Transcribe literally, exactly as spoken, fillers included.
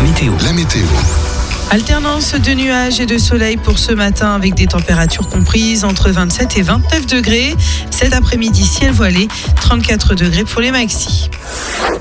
météo. La météo. Alternance de nuages et de soleil pour ce matin avec des températures comprises entre vingt-sept et vingt-neuf degrés. Cet après-midi, ciel voilé, trente-quatre degrés pour les maxis.